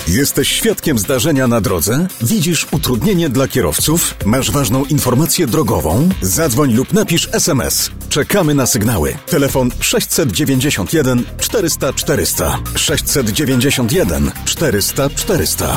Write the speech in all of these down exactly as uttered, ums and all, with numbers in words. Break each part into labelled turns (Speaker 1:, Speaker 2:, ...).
Speaker 1: Jesteś świadkiem zdarzenia na drodze? Widzisz utrudnienie dla kierowców? Masz ważną informację drogową? Zadzwoń lub napisz es em es. Czekamy na sygnały. Telefon sześćset dziewięćdziesiąt jeden czterysta czterysta. sześćset dziewięćdziesiąt jeden czterysta czterysta.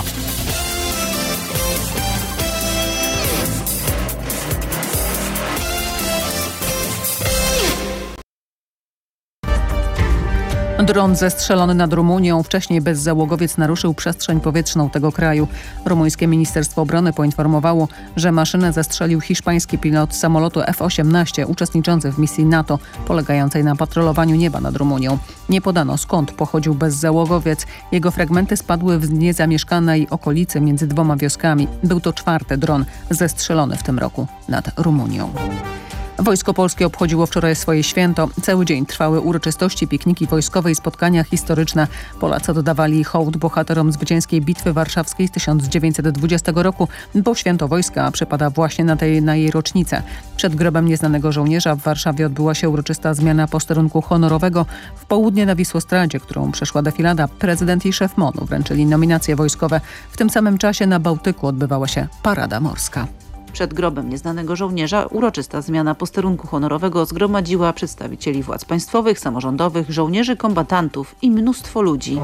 Speaker 2: Dron zestrzelony nad Rumunią. Wcześniej bezzałogowiec naruszył przestrzeń powietrzną tego kraju. Rumuńskie Ministerstwo Obrony poinformowało, że maszynę zestrzelił hiszpański pilot samolotu F osiemnaście uczestniczący w misji NATO polegającej na patrolowaniu nieba nad Rumunią. Nie podano, skąd pochodził bezzałogowiec. Jego fragmenty spadły w niezamieszkanej okolicy między dwoma wioskami. Był to czwarty dron zestrzelony w tym roku nad Rumunią. Wojsko Polskie obchodziło wczoraj swoje święto. Cały dzień trwały uroczystości, pikniki wojskowe i spotkania historyczne. Polacy oddawali hołd bohaterom zwycięskiej Bitwy Warszawskiej z tysiąc dziewięćset dwudziestego roku, bo święto wojska przypada właśnie na, tej, na jej rocznicę. Przed grobem nieznanego żołnierza w Warszawie odbyła się uroczysta zmiana posterunku honorowego. W południe na Wisłostradzie, którą przeszła defilada, prezydent i szef MON-u wręczyli nominacje wojskowe. W tym samym czasie na Bałtyku odbywała się parada morska.
Speaker 3: Przed grobem nieznanego żołnierza uroczysta zmiana posterunku honorowego zgromadziła przedstawicieli władz państwowych, samorządowych, żołnierzy, kombatantów i mnóstwo ludzi.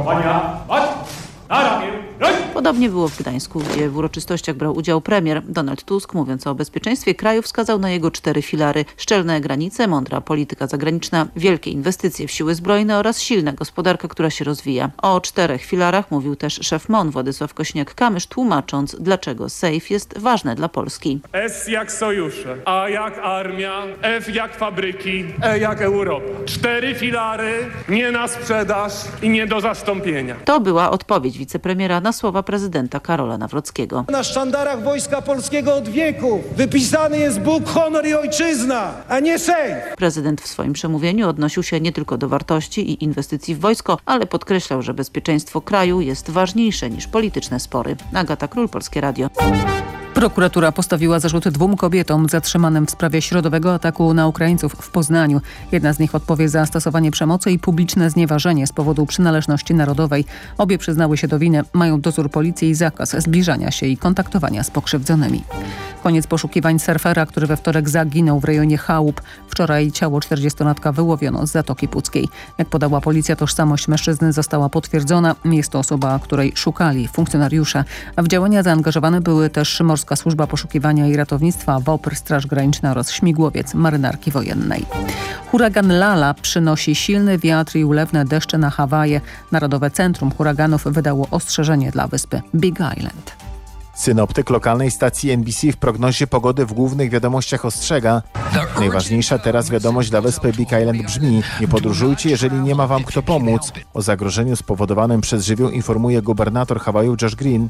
Speaker 3: Podobnie było w Gdańsku, gdzie w uroczystościach brał udział premier. Donald Tusk, mówiąc o bezpieczeństwie kraju, wskazał na jego cztery filary: szczelne granice, mądra polityka zagraniczna, wielkie inwestycje w siły zbrojne oraz silna gospodarka, która się rozwija. O czterech filarach mówił też szef MON Władysław Kośniak-Kamysz, tłumacząc, dlaczego sejf jest ważne dla Polski.
Speaker 4: S jak sojusze, A jak armia, F jak fabryki, E jak Europa. Cztery filary, nie na sprzedaż i nie do zastąpienia.
Speaker 3: To była odpowiedź wicepremiera na słowa prezydenta Karola Nawrockiego.
Speaker 5: Na sztandarach Wojska Polskiego od wieków wypisany jest Bóg, honor i ojczyzna, a nie sejf.
Speaker 3: Prezydent w swoim przemówieniu odnosił się nie tylko do wartości i inwestycji w wojsko, ale podkreślał, że bezpieczeństwo kraju jest ważniejsze niż polityczne spory. Agata Król, Polskie Radio.
Speaker 2: Prokuratura postawiła zarzuty dwóm kobietom zatrzymanym w sprawie środowego ataku na Ukraińców w Poznaniu. Jedna z nich odpowie za stosowanie przemocy i publiczne znieważenie z powodu przynależności narodowej. Obie przyznały się do winy, mają dozór policji i zakaz zbliżania się i kontaktowania z pokrzywdzonymi. Koniec poszukiwań surfera, który we wtorek zaginął w rejonie Chałup. Wczoraj ciało czterdziestolatka wyłowiono z Zatoki Puckiej. Jak podała policja, tożsamość mężczyzny została potwierdzona. Jest to osoba, której szukali funkcjonariusze. W działania zaangażowane były też Morska Służba Poszukiwania i Ratownictwa, W O P R, Straż Graniczna oraz śmigłowiec Marynarki Wojennej. Huragan Lala przynosi silny wiatr i ulewne deszcze na Hawaje. Narodowe Centrum Huraganów wydało ostrzeżenie dla wyspy Big Island.
Speaker 6: Synoptyk lokalnej stacji N B C w prognozie pogody w głównych wiadomościach ostrzega. Najważniejsza teraz wiadomość dla wyspy Big Island brzmi: nie podróżujcie, jeżeli nie ma wam kto pomóc. O zagrożeniu spowodowanym przez żywioł informuje gubernator Hawaju Josh Green.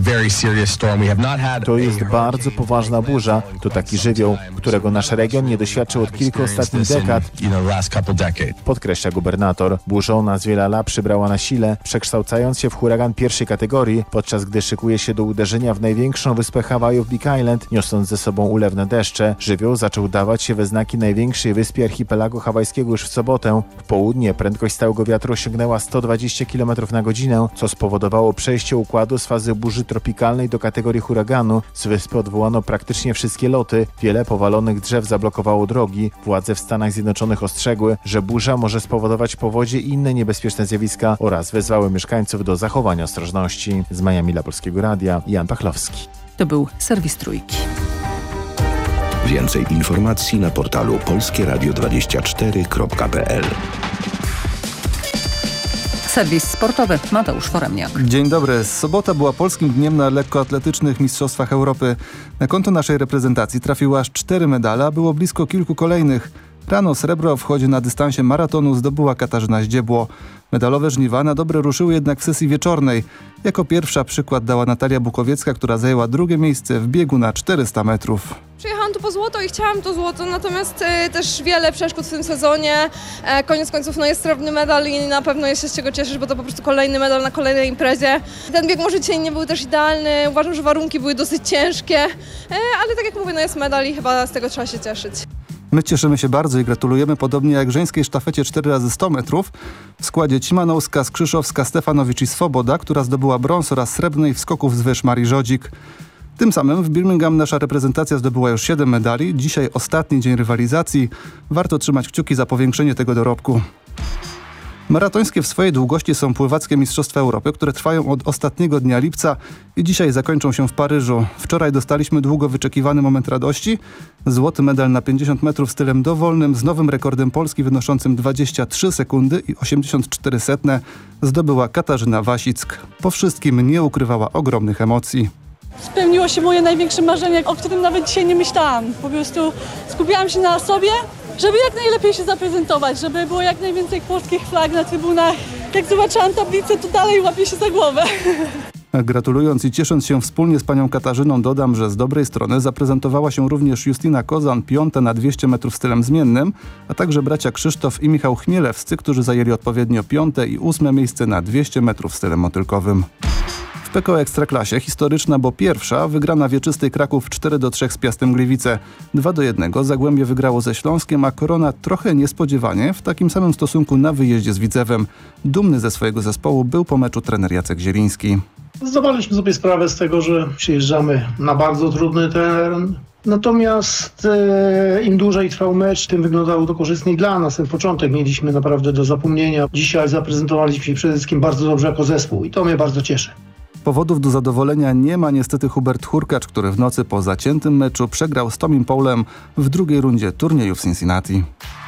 Speaker 6: To jest bardzo poważna burza. To taki żywioł, którego nasz region nie doświadczył od kilku ostatnich dekad, podkreśla gubernator. Burza o nazwie Lala przybrała na sile, przekształcając się w huragan pierwszej kategorii, podczas gdy szykuje się do uderzenia w największą wyspę Hawajów Big Island, niosąc ze sobą ulewne deszcze. Żywioł zaczął dawać się we znaki największej wyspie archipelagu hawajskiego już w sobotę. W południe prędkość stałego wiatru osiągnęła sto dwadzieścia kilometrów na godzinę, co spowodowało przejście układu z fazy burzy tropikalnej do kategorii huraganu. Z wyspy odwołano praktycznie wszystkie loty. Wiele powalonych drzew zablokowało drogi. Władze w Stanach Zjednoczonych ostrzegły, że burza może spowodować powodzie i inne niebezpieczne zjawiska oraz wezwały mieszkańców do zachowania ostrożności. Z Miami dla Polskiego Radia, Jan Pachlowski.
Speaker 2: To był serwis Trójki.
Speaker 7: Więcej informacji na portalu polskie radio dwadzieścia cztery kropka p l.
Speaker 2: Serwis sportowy, Mateusz Foremniak.
Speaker 8: Dzień dobry. Sobota była polskim dniem na lekkoatletycznych mistrzostwach Europy. Na konto naszej reprezentacji trafiło aż cztery medale, a było blisko kilku kolejnych. Rano srebro w chodzie na dystansie maratonu zdobyła Katarzyna Zdziebło. Medalowe żniwa na dobre ruszyły jednak w sesji wieczornej. Jako pierwsza przykład dała Natalia Bukowiecka, która zajęła drugie miejsce w biegu na czterysta metrów.
Speaker 9: Przyjechałam tu po złoto i chciałam to złoto, natomiast y, też wiele przeszkód w tym sezonie. E, koniec końców no, jest srebrny medal i na pewno jest się z czego cieszyć, bo to po prostu kolejny medal na kolejnej imprezie. Ten bieg może dzisiaj nie był też idealny, uważam, że warunki były dosyć ciężkie, e, ale tak jak mówię, no jest medal i chyba z tego trzeba się cieszyć.
Speaker 8: My cieszymy się bardzo i gratulujemy, podobnie jak żeńskiej sztafecie cztery razy sto metrów w składzie Cimanowska, Skrzyszowska, Stefanowicz i Swoboda, która zdobyła brąz, oraz srebrnej w skoku wzwyż Marii Żodzik. Tym samym w Birmingham nasza reprezentacja zdobyła już siedem medali. Dzisiaj ostatni dzień rywalizacji. Warto trzymać kciuki za powiększenie tego dorobku. Maratońskie w swojej długości są pływackie Mistrzostwa Europy, które trwają od ostatniego dnia lipca i dzisiaj zakończą się w Paryżu. Wczoraj dostaliśmy długo wyczekiwany moment radości. Złoty medal na pięćdziesiąt metrów stylem dowolnym z nowym rekordem Polski wynoszącym dwadzieścia trzy sekundy i osiemdziesiąt cztery setne zdobyła Katarzyna Wasick. Po wszystkim nie ukrywała ogromnych emocji.
Speaker 10: Spełniło się moje największe marzenie, o którym nawet dzisiaj nie myślałam. Po prostu skupiałam się na sobie, żeby jak najlepiej się zaprezentować, żeby było jak najwięcej polskich flag na trybunach. Jak zobaczyłam tablicę, to dalej łapię się za głowę.
Speaker 8: Gratulując i ciesząc się wspólnie z panią Katarzyną, dodam, że z dobrej strony zaprezentowała się również Justyna Kozan, piąta na dwieście metrów stylem zmiennym, a także bracia Krzysztof i Michał Chmielewscy, którzy zajęli odpowiednio piąte i ósme miejsce na dwieście metrów stylem motylkowym. W P K O Ekstraklasie historyczna, bo pierwsza wygrana wieczystej Kraków cztery do trzech z Piastem Gliwice. dwa do jednego Zagłębie wygrało ze Śląskiem, a Korona trochę niespodziewanie w takim samym stosunku na wyjeździe z Widzewem. Dumny ze swojego zespołu był po meczu trener Jacek Zieliński.
Speaker 11: Zdawaliśmy sobie sprawę z tego, że przyjeżdżamy na bardzo trudny teren. Natomiast e, im dłużej trwał mecz, tym wyglądało to korzystniej dla nas. Ten początek mieliśmy naprawdę do zapomnienia. Dzisiaj zaprezentowaliśmy się przede wszystkim bardzo dobrze jako zespół i to mnie bardzo cieszy.
Speaker 8: Powodów do zadowolenia nie ma niestety Hubert Hurkacz, który w nocy po zaciętym meczu przegrał z Tomim Paulem w drugiej rundzie turnieju w Cincinnati.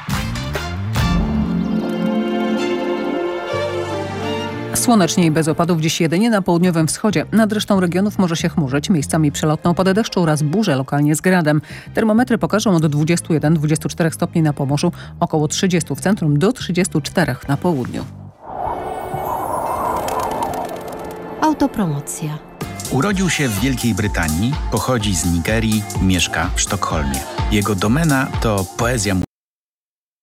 Speaker 2: Słonecznie i bez opadów dziś jedynie na południowym wschodzie. Nad resztą regionów może się chmurzyć, miejscami przelotne opady deszczu oraz burze lokalnie z gradem. Termometry pokażą od dwudziestu jeden do dwudziestu czterech stopni na Pomorzu, około trzydziestu w centrum do trzydziestu czterech na południu.
Speaker 12: Autopromocja. Urodził się w Wielkiej Brytanii, pochodzi z Nigerii, mieszka w Sztokholmie. Jego domena to poezja